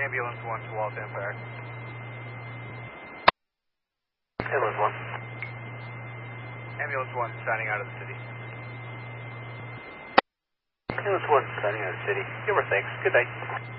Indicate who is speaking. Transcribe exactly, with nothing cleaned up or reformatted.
Speaker 1: Ambulance one to Waltham Park.
Speaker 2: Ambulance one.
Speaker 1: Ambulance one signing out of the city.
Speaker 2: Ambulance one signing out of the city. Give her thanks. Good night.